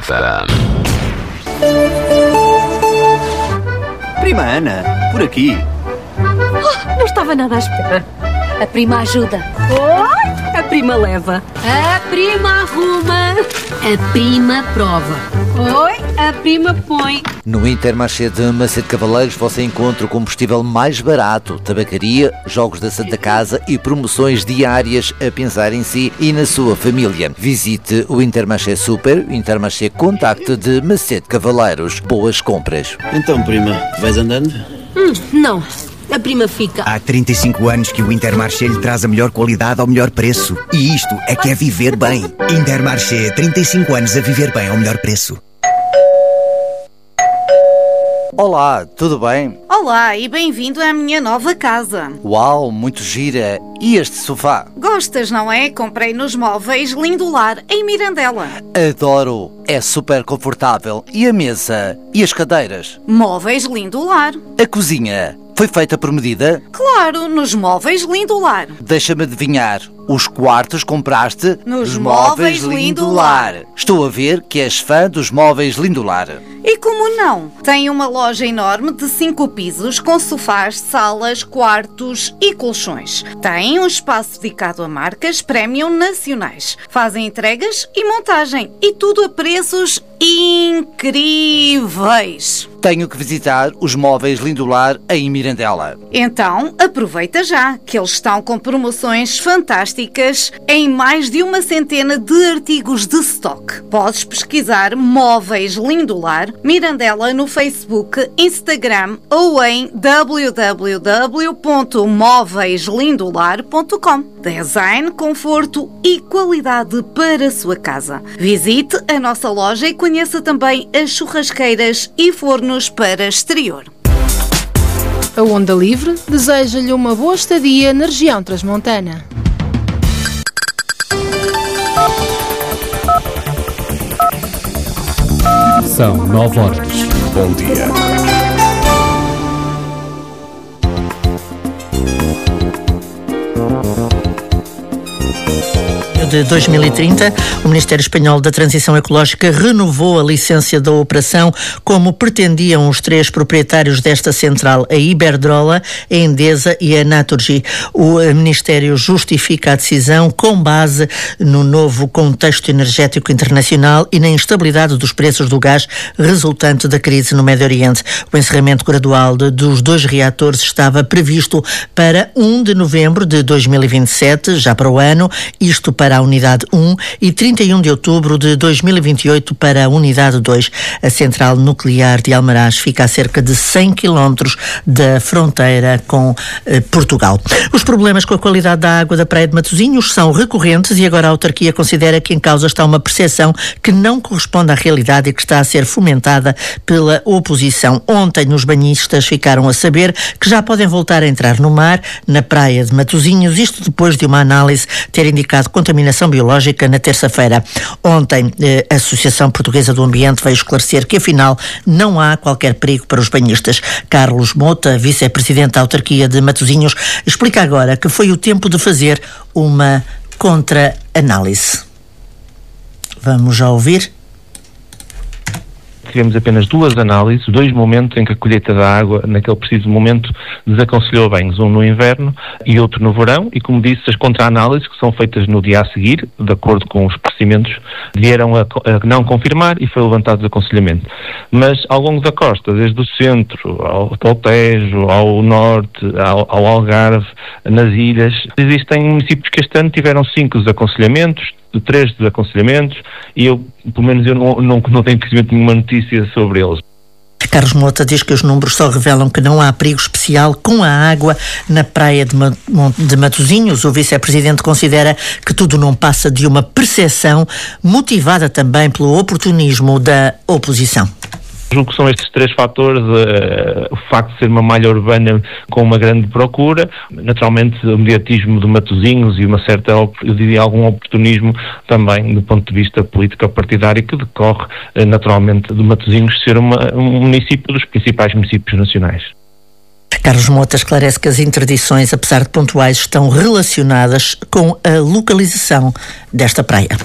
FM. Prima Ana, por aqui. Oh, não estava nada à espera. A prima ajuda. Oi, a prima leva. A prima arruma. A prima prova. Oi, a prima põe. No Intermarché de Macedo Cavaleiros você encontra o combustível mais barato, tabacaria, jogos da Santa Casa e promoções diárias a pensar em si e na sua família. Visite o Intermarché Super, o Intermarché Contacto de Macedo Cavaleiros. Boas compras. Então, prima, vais andando? Não, a prima fica. Há 35 anos que o Intermarché lhe traz a melhor qualidade ao melhor preço. E isto é que é viver bem. Intermarché, 35 anos a viver bem ao melhor preço. Olá, tudo bem? Olá e bem-vindo à minha nova casa. Uau, muito gira. E este sofá? Gostas, não é? Comprei nos Móveis Lindolar, em Mirandela. Adoro, é super confortável. E a mesa? E as cadeiras? Móveis Lindolar. A cozinha? Foi feita por medida? Claro, nos Móveis Lindolar. Deixa-me adivinhar, os quartos compraste nos Móveis Lindolar. Estou a ver que és fã dos Móveis Lindolar. E como não? Tem uma loja enorme de 5 pisos com sofás, salas, quartos e colchões. Tem um espaço dedicado a marcas premium nacionais. Fazem entregas e montagem e tudo a preços incríveis. Tenho que visitar os Móveis Lindolar em Mirandela. Então, aproveita já, que eles estão com promoções fantásticas em mais de uma centena de artigos de stock. Podes pesquisar Móveis Lindolar Mirandela no Facebook, Instagram ou em www.móveislindolar.com. Design, conforto e qualidade para a sua casa. Visite a nossa loja e conheça também as churrasqueiras e fornos para exterior. A Onda Livre deseja-lhe uma boa estadia na região transmontana. São 9 horas. Bom dia. De 2030, o Ministério Espanhol da Transição Ecológica renovou a licença da operação como pretendiam os 3 proprietários desta central, a Iberdrola, a Endesa e a Naturgy. O Ministério justifica a decisão com base no novo contexto energético internacional e na instabilidade dos preços do gás resultante da crise no Médio Oriente. O encerramento gradual dos 2 reatores estava previsto para 1 de novembro de 2027, já para o ano, isto para a Unidade 1 e 31 de outubro de 2028 para a Unidade 2. A central nuclear de Almaraz fica a cerca de 100 km da fronteira com Portugal. Os problemas com a qualidade da água da Praia de Matosinhos são recorrentes e agora a autarquia considera que em causa está uma percepção que não corresponde à realidade e que está a ser fomentada pela oposição. Ontem os banhistas ficaram a saber que já podem voltar a entrar no mar na Praia de Matosinhos, isto depois de uma análise ter indicado contaminação biológica na terça-feira. Ontem, a Associação Portuguesa do Ambiente veio esclarecer que, afinal, não há qualquer perigo para os banhistas. Carlos Mota, vice-presidente da autarquia de Matosinhos, explica agora que foi o tempo de fazer uma contra-análise. Vamos já ouvir? Tivemos apenas 2 análises, 2 momentos em que a colheita da água, naquele preciso momento, desaconselhou banhos, um no inverno e outro no verão, e como disse, as contra-análises, que são feitas no dia a seguir, de acordo com os procedimentos, vieram a não confirmar e foi levantado desaconselhamento. Mas ao longo da costa, desde o centro, ao Tejo, ao norte, ao Algarve, nas ilhas, existem municípios que este ano tiveram 5 desaconselhamentos, 3 desaconselhamentos, e eu, pelo menos, não tenho conhecimento de nenhuma notícia sobre eles. Carlos Mota diz que os números só revelam que não há perigo especial com a água na Praia de Matosinhos. O vice-presidente considera que tudo não passa de uma percepção motivada também pelo oportunismo da oposição. Julgo que são estes 3 fatores, o facto de ser uma malha urbana com uma grande procura, naturalmente o mediatismo de Matosinhos e uma certa, eu diria, algum oportunismo também do ponto de vista político-partidário que decorre naturalmente de Matosinhos ser um município dos principais municípios nacionais. Carlos Mota esclarece que as interdições, apesar de pontuais, estão relacionadas com a localização desta praia.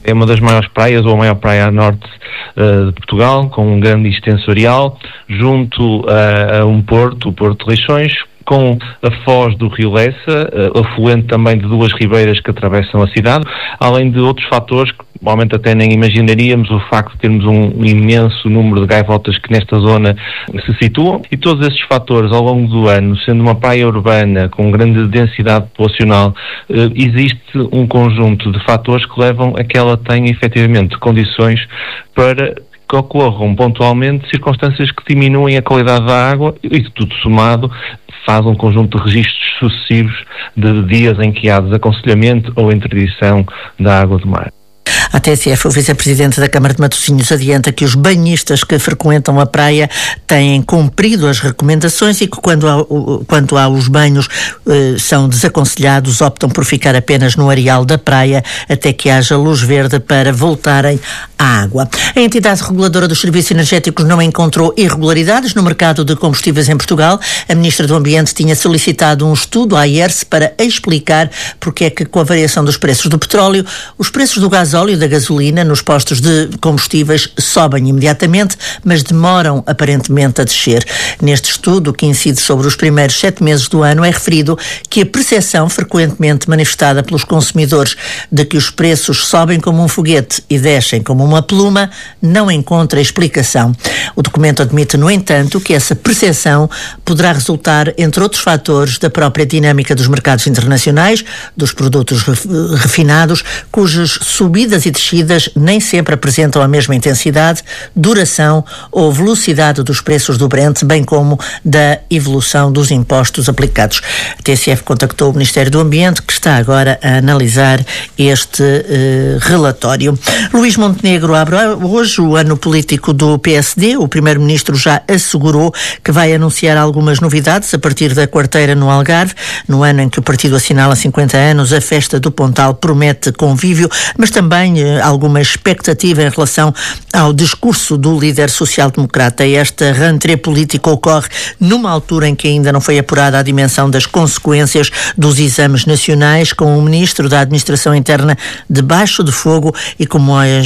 É uma das maiores praias, ou a maior praia a norte de Portugal, com um grande extensorial, junto a um porto, o Porto de Leixões, com a foz do Rio Lessa, afluente também de duas ribeiras que atravessam a cidade, além de outros fatores que provavelmente até nem imaginaríamos, o facto de termos um imenso número de gaivotas que nesta zona se situam, e todos esses fatores ao longo do ano, sendo uma praia urbana com grande densidade populacional, existe um conjunto de fatores que levam a que ela tenha efetivamente condições para que ocorram pontualmente circunstâncias que diminuem a qualidade da água, e tudo somado faz um conjunto de registros sucessivos de dias em que há desaconselhamento ou interdição da água do mar. A TSF, o vice-presidente da Câmara de Matosinhos, adianta que os banhistas que frequentam a praia têm cumprido as recomendações e que quando há os banhos são desaconselhados, optam por ficar apenas no areal da praia até que haja luz verde para voltarem à água. A entidade reguladora dos serviços energéticos não encontrou irregularidades no mercado de combustíveis em Portugal. A Ministra do Ambiente tinha solicitado um estudo à AERS para explicar porque é que, com a variação dos preços do petróleo, os preços do gasóleo e da gasolina nos postos de combustíveis sobem imediatamente, mas demoram aparentemente a descer. Neste estudo, que incide sobre os primeiros 7 meses do ano, é referido que a percepção frequentemente manifestada pelos consumidores de que os preços sobem como um foguete e descem como uma pluma não encontra explicação. O documento admite, no entanto, que essa percepção poderá resultar, entre outros fatores, da própria dinâmica dos mercados internacionais, dos produtos refinados, cujas subidas e descidas nem sempre apresentam a mesma intensidade, duração ou velocidade dos preços do Brent, bem como da evolução dos impostos aplicados. A TSF contactou o Ministério do Ambiente, que está agora a analisar este relatório. Luís Montenegro abre hoje o ano político do PSD. O primeiro-ministro já assegurou que vai anunciar algumas novidades a partir da quarteira no Algarve. No ano em que o partido assinala 50 anos, a festa do Pontal promete convívio, mas também alguma expectativa em relação ao discurso do líder social-democrata. Esta rentrée política ocorre numa altura em que ainda não foi apurada a dimensão das consequências dos exames nacionais, com o ministro da Administração Interna debaixo de fogo e com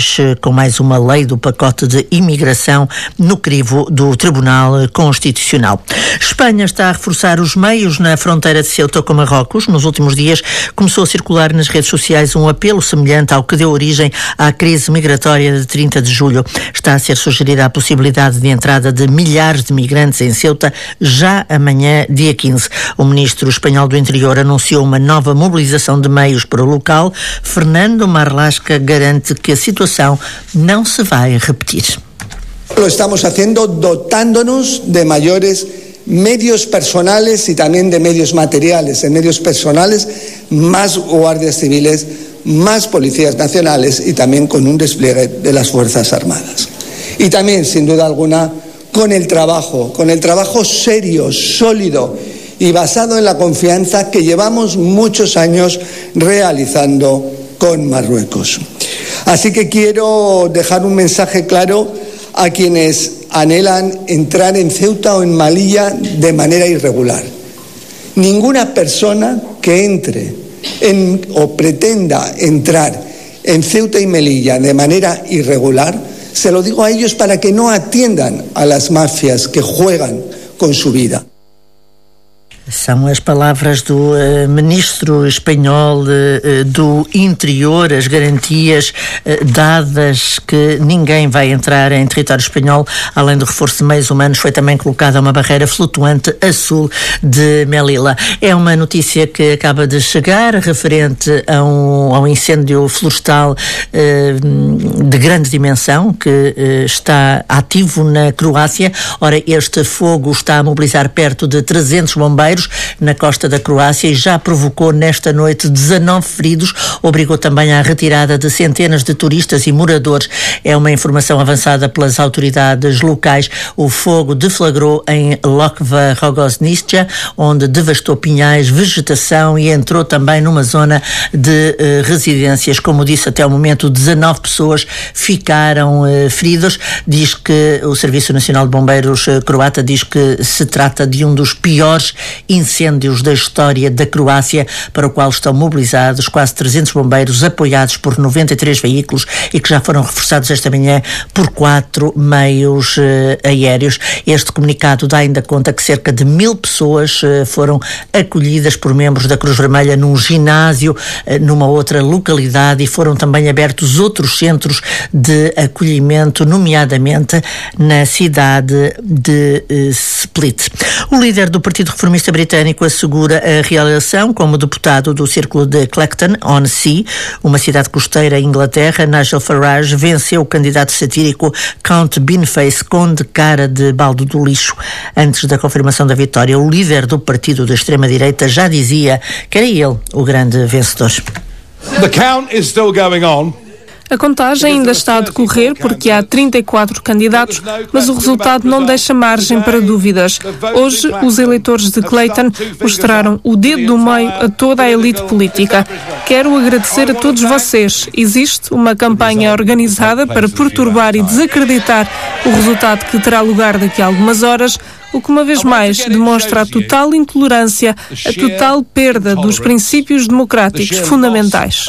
mais uma lei do pacote de imigração no crivo do Tribunal Constitucional. Espanha está a reforçar os meios na fronteira de Ceuta com Marrocos. Nos últimos dias começou a circular nas redes sociais um apelo semelhante ao que deu origem à crise migratória de 30 de julho. Está a ser sugerida a possibilidade de entrada de milhares de migrantes em Ceuta já amanhã, dia 15. O ministro espanhol do Interior anunciou uma nova mobilização de meios para o local. Fernando Marlasca garante que a situação não se vai repetir. Lo estamos haciendo dotándonos de mayores medios personales y también de medios materiales. En medios personales, más guardias civiles, más policías nacionales y también con un despliegue de las Fuerzas Armadas. Y también, sin duda alguna, con el trabajo serio, sólido y basado en la confianza que llevamos muchos años realizando con Marruecos. Así que quiero dejar un mensaje claro a quienes anhelan entrar en Ceuta o en Melilla de manera irregular. Ninguna persona que entre o pretenda entrar en Ceuta y Melilla de manera irregular, se lo digo a ellos para que no atiendan a las mafias que juegan con su vida. São as palavras do ministro espanhol do Interior, as garantias dadas que ninguém vai entrar em território espanhol. Além do reforço de meios humanos, foi também colocada uma barreira flutuante a sul de Melilla. É uma notícia que acaba de chegar, referente ao incêndio florestal de grande dimensão que está ativo na Croácia. Ora, este fogo está a mobilizar perto de 300 bombeiros na costa da Croácia e já provocou nesta noite 19 feridos, obrigou também à retirada de centenas de turistas e moradores. É uma informação avançada pelas autoridades locais. O fogo deflagrou em Lokva Rogoznica, onde devastou pinhais, vegetação e entrou também numa zona de residências. Como disse, até o momento 19 pessoas ficaram feridas. Diz que o Serviço Nacional de Bombeiros croata diz que se trata de um dos piores incêndios da história da Croácia, para o qual estão mobilizados quase 300 bombeiros, apoiados por 93 veículos e que já foram reforçados esta manhã por 4 meios aéreos. Este comunicado dá ainda conta que cerca de 1000 pessoas foram acolhidas por membros da Cruz Vermelha num ginásio numa outra localidade, e foram também abertos outros centros de acolhimento, nomeadamente na cidade de Split. O líder do Partido Reformista Britânico assegura a reeleição como deputado do Círculo de Clacton-on-Sea, uma cidade costeira em Inglaterra. Nigel Farage venceu o candidato satírico Count Beanface, conde cara de baldo do lixo. Antes da confirmação da vitória, o líder do partido da extrema-direita já dizia que era ele o grande vencedor. The count is still going on. A contagem ainda está a decorrer porque há 34 candidatos, mas o resultado não deixa margem para dúvidas. Hoje, os eleitores de Clayton mostraram o dedo do meio a toda a elite política. Quero agradecer a todos vocês. Existe uma campanha organizada para perturbar e desacreditar o resultado que terá lugar daqui a algumas horas, o que uma vez mais demonstra a total intolerância, a total perda dos princípios democráticos fundamentais.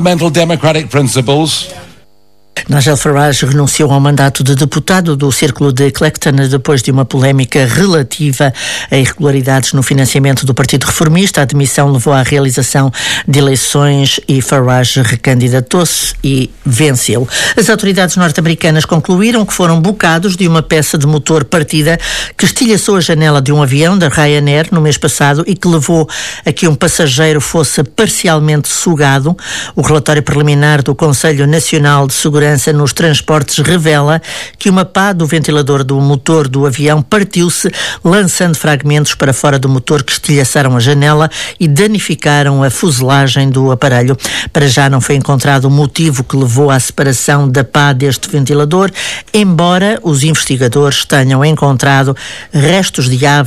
Nigel Farage renunciou ao mandato de deputado do Círculo de Clacton depois de uma polémica relativa a irregularidades no financiamento do Partido Reformista. A demissão levou à realização de eleições e Farage recandidatou-se e venceu. As autoridades norte-americanas concluíram que foram bocados de uma peça de motor partida que estilhaçou a janela de um avião da Ryanair no mês passado e que levou a que um passageiro fosse parcialmente sugado. O relatório preliminar do Conselho Nacional de Segurança nos Transportes revela que uma pá do ventilador do motor do avião partiu-se, lançando fragmentos para fora do motor que estilhaçaram a janela e danificaram a fuselagem do aparelho. Para já não foi encontrado o motivo que levou à separação da pá deste ventilador, embora os investigadores tenham encontrado restos de aves